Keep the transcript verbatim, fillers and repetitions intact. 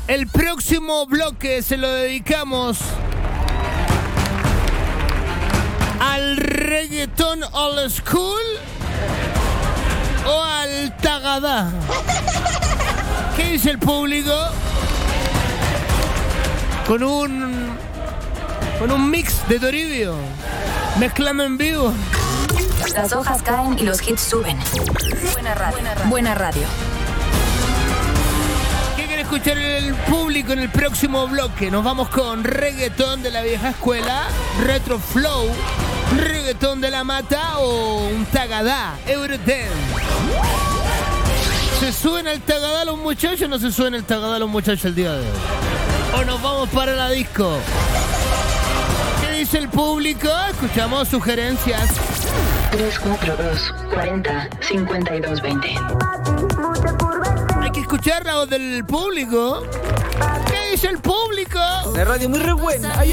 El próximo bloque se lo dedicamos al reggaetón old school o al tagadá. ¿Qué dice el público? Con un con un mix de Toribio. Mezclame en vivo. Las hojas caen y los hits suben. Buena radio. Buena radio. Buena radio. ¿Qué quiere escuchar el público en el próximo bloque? Nos vamos con reggaetón de la vieja escuela, retro flow, reggaetón de la mata o un tagadá, Eurodance. ¿Se suben al tagadá los muchachos o no se suben al tagadá los muchachos el día de hoy? ¿O nos vamos para la disco? ¿Qué dice el público? Escuchamos sugerencias. tres cuatro dos, cuarenta, cincuenta y dos, veinte. Hay que escuchar la voz del público. ¿Qué dice el público? La radio muy re buena. Ay,